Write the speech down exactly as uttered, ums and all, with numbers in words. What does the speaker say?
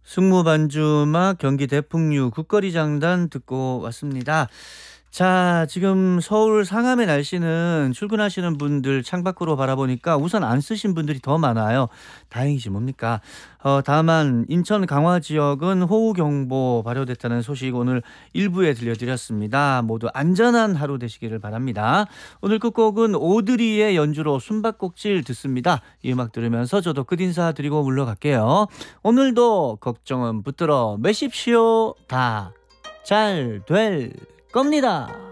승무반주막 경기 대풍류 국거리 장단 듣고 왔습니다. 자, 지금 서울 상암의 날씨는 출근하시는 분들 창밖으로 바라보니까 우산 안 쓰신 분들이 더 많아요. 다행이지 뭡니까? 어, 다만 인천 강화 지역은 호우경보 발효됐다는 소식 오늘 일부에 들려드렸습니다. 모두 안전한 하루 되시기를 바랍니다. 오늘 끝곡은 오드리의 연주로 숨바꼭질 듣습니다. 이 음악 들으면서 저도 끝인사 드리고 물러갈게요. 오늘도 걱정은 붙들어 매십시오. 다 잘 될 겁니다.